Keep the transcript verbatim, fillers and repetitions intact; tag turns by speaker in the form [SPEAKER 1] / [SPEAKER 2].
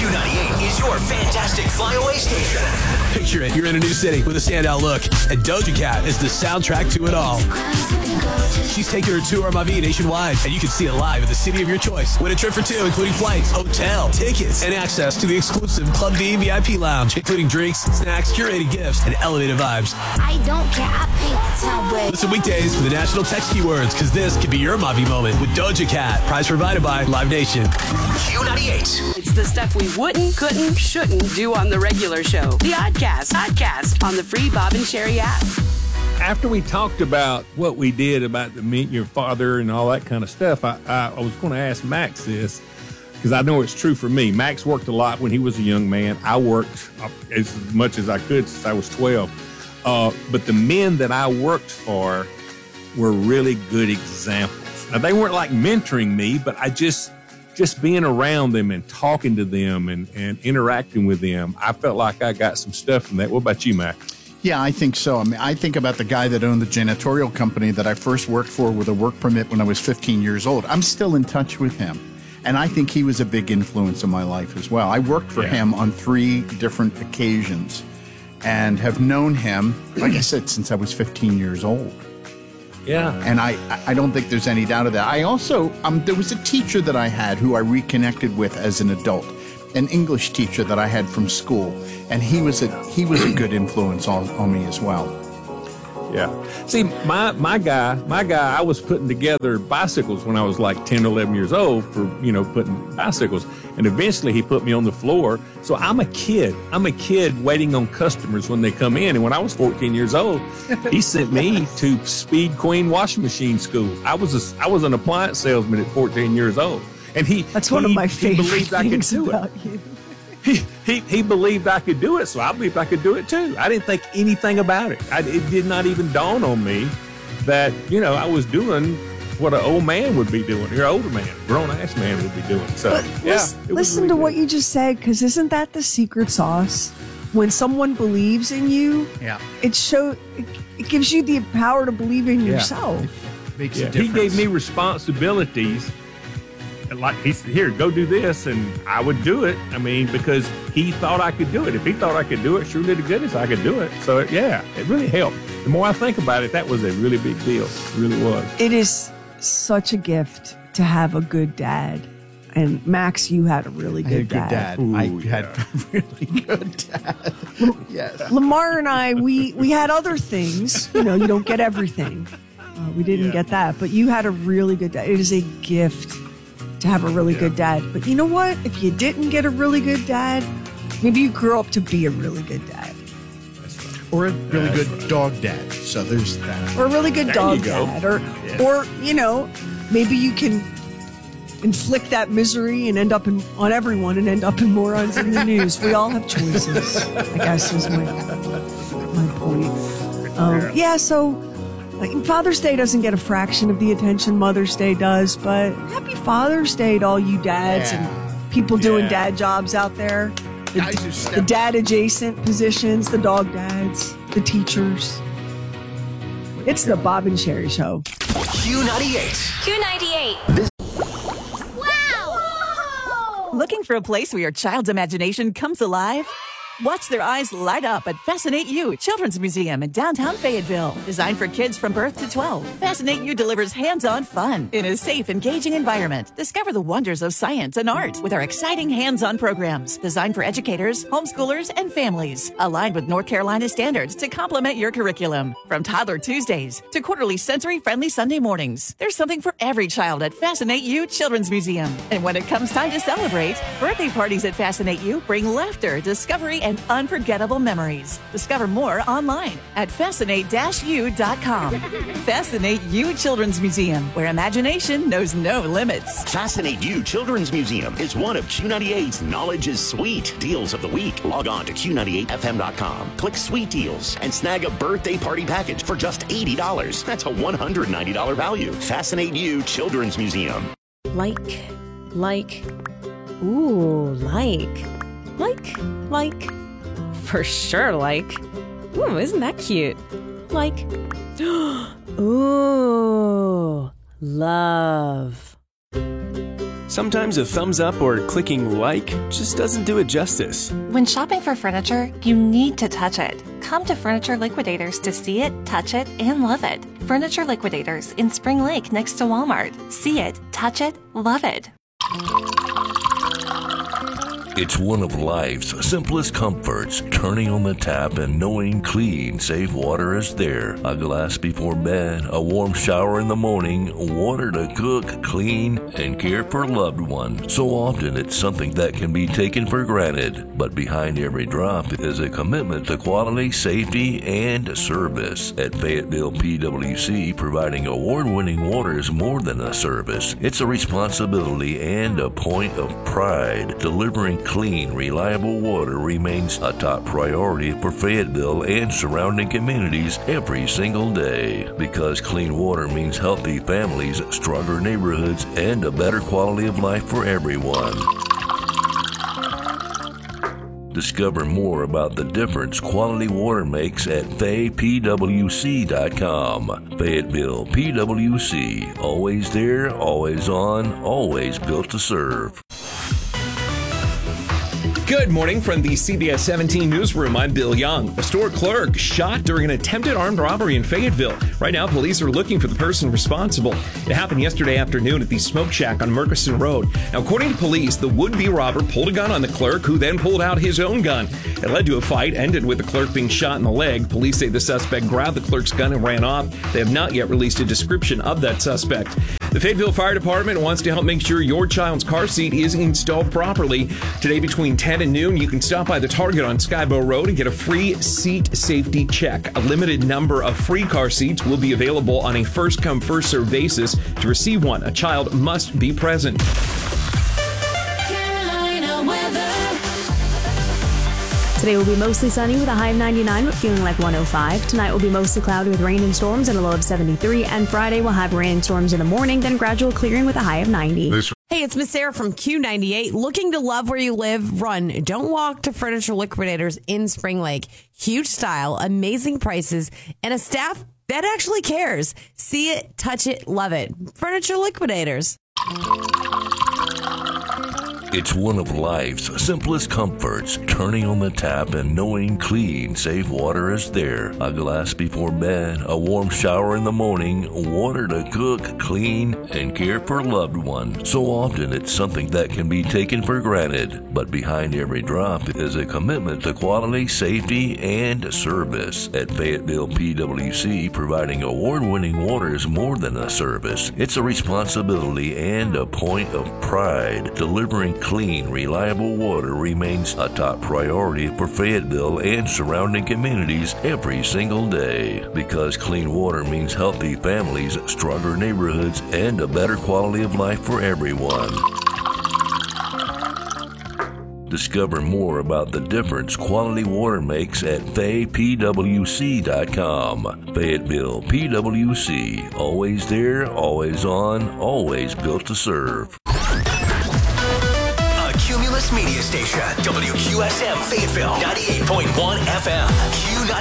[SPEAKER 1] Q ninety-eight is your fantastic flyaway station.
[SPEAKER 2] Picture it, you're in a new city with a standout look, and Doja Cat is the soundtrack to it all. She's taking her tour of Mavi nationwide, and you can see it live at the city of your choice. Win a trip for two, including flights, hotel, tickets, and access to the exclusive Club D V I P lounge, including drinks, snacks, curated gifts, and elevated vibes.
[SPEAKER 3] I don't care, I paint the town red.
[SPEAKER 2] Listen weekdays for the national text keywords, because this could be your Mavi moment with Doja Cat. Prize provided by Live Nation.
[SPEAKER 1] Q ninety-eight.
[SPEAKER 4] It's the stuff we wouldn't, couldn't, shouldn't do on the regular show. The Oddcast, Oddcast on the free Bob and Sherry app.
[SPEAKER 5] After we talked about what we did about the meet your father and all that kind of stuff, I, I, I was going to ask Max this, because I know it's true for me. Max worked a lot when he was a young man. I worked as much as I could since I was twelve. Uh, but the men that I worked for were really good examples. Now, they weren't like mentoring me, but I just, just being around them and talking to them and, and interacting with them, I felt like I got some stuff from that. What about you, Max?
[SPEAKER 6] Yeah, I think so. I mean, I think about the guy that owned the janitorial company that I first worked for with a work permit when I was fifteen years old. I'm still in touch with him. And I think he was a big influence in my life as well. I worked for
[SPEAKER 5] Yeah.
[SPEAKER 6] him on three different occasions and have known him, like I said, since I was fifteen years old.
[SPEAKER 5] Yeah.
[SPEAKER 6] And I, I don't think there's any doubt of that. I also, um, there was a teacher that I had who I reconnected with as an adult, an English teacher that I had from school. And he was a he was a good influence on, on me as well.
[SPEAKER 5] Yeah. See, my, my guy, my guy, I was putting together bicycles when I was like ten, eleven years old for, you know, putting bicycles. And eventually he put me on the floor. So I'm a kid. I'm a kid waiting on customers when they come in. And when I was fourteen years old, he sent me to Speed Queen washing machine school. I was a, I was an appliance salesman at fourteen years old. And he
[SPEAKER 7] That's one
[SPEAKER 5] he,
[SPEAKER 7] of my
[SPEAKER 5] he
[SPEAKER 7] favorite
[SPEAKER 5] believed I could
[SPEAKER 7] things
[SPEAKER 5] do
[SPEAKER 7] about
[SPEAKER 5] it.
[SPEAKER 7] you.
[SPEAKER 5] He, he he believed I could do it, so I believed I could do it too. I didn't think anything about it. I, it did not even dawn on me that, you know, I was doing what an old man would be doing, or an older man, a grown-ass man would be doing. So,
[SPEAKER 7] But
[SPEAKER 5] yeah.
[SPEAKER 7] lis-
[SPEAKER 5] it was
[SPEAKER 7] listen
[SPEAKER 5] really
[SPEAKER 7] to
[SPEAKER 5] good.
[SPEAKER 7] what you just said, because isn't that the secret sauce? When someone believes in you,
[SPEAKER 6] Yeah.
[SPEAKER 7] it show it, it gives you the power to believe in
[SPEAKER 5] Yeah.
[SPEAKER 7] yourself.
[SPEAKER 6] Makes
[SPEAKER 5] Yeah,
[SPEAKER 6] a
[SPEAKER 5] he
[SPEAKER 6] difference.
[SPEAKER 5] gave me responsibilities. Like he said, here, go do this, and I would do it. I mean, because he thought I could do it. If he thought I could do it, surely to goodness I could do it. So it, yeah, it really helped. The more I think about it, that was a really big deal. It really was.
[SPEAKER 7] It is such a gift to have a good dad. And Max, you had a really
[SPEAKER 6] I had a
[SPEAKER 7] good
[SPEAKER 6] good dad.
[SPEAKER 5] Ooh,
[SPEAKER 6] I
[SPEAKER 5] yeah.
[SPEAKER 6] had a really good dad. Yes.
[SPEAKER 7] Lamar and I, we we had other things. You know, you don't get everything. Uh, we didn't
[SPEAKER 5] Yeah.
[SPEAKER 7] get that, but you had a really good dad. It is a gift to have a really
[SPEAKER 5] Yeah.
[SPEAKER 7] good dad. But you know what? If you didn't get a really good dad, maybe you grew up to be a really good dad.
[SPEAKER 6] Or a really good dog dad. So there's that.
[SPEAKER 7] Or a really good
[SPEAKER 5] There
[SPEAKER 7] dog
[SPEAKER 5] you go.
[SPEAKER 7] dad. Or,
[SPEAKER 5] Yeah.
[SPEAKER 7] or, you know, maybe you can inflict that misery and end up in, on everyone and end up in morons in the news. We all have choices, I guess is my, my point. Um, yeah, so like, Father's Day doesn't get a fraction of the attention Mother's Day does, but happy Father's Day to all you dads
[SPEAKER 6] Yeah.
[SPEAKER 7] and people doing
[SPEAKER 5] Yeah.
[SPEAKER 7] dad jobs out there. The,
[SPEAKER 6] Guys who
[SPEAKER 7] the
[SPEAKER 6] step-
[SPEAKER 7] dad adjacent positions, the dog dads, the teachers. It's the Bob and Sherry Show.
[SPEAKER 1] Q ninety-eight.
[SPEAKER 3] Q ninety-eight.
[SPEAKER 8] Looking for a place where your child's imagination comes alive? Watch their eyes light up at Fascinate You Children's Museum in downtown Fayetteville. Designed for kids from birth to twelve, Fascinate You delivers hands-on fun in a safe, engaging environment. Discover the wonders of science and art with our exciting hands-on programs designed for educators, homeschoolers, and families. Aligned with North Carolina standards to complement your curriculum. From Toddler Tuesdays to quarterly sensory-friendly Sunday mornings, there's something for every child at Fascinate You Children's Museum. And when it comes time to celebrate, birthday parties at Fascinate You bring laughter, discovery, and unforgettable memories. Discover more online at fascinate dash u dot com. Fascinate You Children's Museum, where imagination knows no limits.
[SPEAKER 1] Fascinate You Children's Museum is one of Q ninety-eight's Knowledge is Sweet deals of the week. Log on to Q ninety-eight F M dot com, click Sweet Deals, and snag a birthday party package for just eighty dollars. That's a one hundred ninety dollars value. Fascinate You Children's Museum.
[SPEAKER 9] Like, like, ooh, like, like, like, for sure, like. Ooh, isn't that cute? Like, ooh, love.
[SPEAKER 10] Sometimes a thumbs up or clicking like just doesn't do it justice.
[SPEAKER 11] When shopping for furniture, you need to touch it. Come to Furniture Liquidators to see it, touch it, and love it. Furniture Liquidators in Spring Lake next to Walmart. See it, touch it, love it.
[SPEAKER 12] It's one of life's simplest comforts, turning on the tap and knowing clean, safe water is there. A glass before bed, a warm shower in the morning, water to cook, clean, and care for loved ones. So often it's something that can be taken for granted, but behind every drop is a commitment to quality, safety, and service. At Fayetteville P W C, providing award-winning water is more than a service. It's a responsibility and a point of pride. Delivering clean, reliable water remains a top priority for Fayetteville and surrounding communities every single day. Because clean water means healthy families, stronger neighborhoods, and a better quality of life for everyone. Discover more about the difference quality water makes at Fay P W C dot com. Fayetteville P W C, always there, always on, always built to serve.
[SPEAKER 13] Good morning from the C B S seventeen newsroom. I'm Bill Young. A store clerk shot during an attempted armed robbery in Fayetteville. Right now, police are looking for the person responsible. It happened yesterday afternoon at the Smoke Shack on Murchison Road. Now, according to police, the would-be robber pulled a gun on the clerk, who then pulled out his own gun. It led to a fight, ended with the clerk being shot in the leg. Police say the suspect grabbed the clerk's gun and ran off. They have not yet released a description of that suspect. The Fayetteville Fire Department wants to help make sure your child's car seat is installed properly. Today between ten and noon, you can stop by the Target on Skybow Road and get a free seat safety check. A limited number of free car seats will be available on a first-come, first-served basis. To receive one, a child must be present.
[SPEAKER 14] Carolina weather.
[SPEAKER 15] Today will be mostly sunny with a high of ninety-nine, but feeling like one oh five. Tonight will be mostly cloudy with rain and storms and a low of seventy-three. And Friday will have rain and storms in the morning, then gradual clearing with a high of ninety.
[SPEAKER 16] This- Hey, it's Miss Sarah from Q ninety-eight. Looking to love where you live? Run. Don't walk to Furniture Liquidators in Spring Lake. Huge style, amazing prices, and a staff that actually cares. See it, touch it, love it. Furniture Liquidators.
[SPEAKER 12] It's one of life's simplest comforts, turning on the tap and knowing clean, safe water is there. A glass before bed, a warm shower in the morning, water to cook, clean, and care for loved ones. So often it's something that can be taken for granted, but behind every drop is a commitment to quality, safety, and service. At Fayetteville P W C, providing award-winning water is more than a service. It's a responsibility and a point of pride. Delivering clean, reliable water remains a top priority for Fayetteville and surrounding communities every single day. Because clean water means healthy families, stronger neighborhoods, and a better quality of life for everyone. Discover more about the difference quality water makes at Fay P W C dot com. Fayetteville P W C, always there, always on, always built to serve.
[SPEAKER 1] Cumulus Media Station, W Q S M Fayetteville, ninety-eight point one F M. Q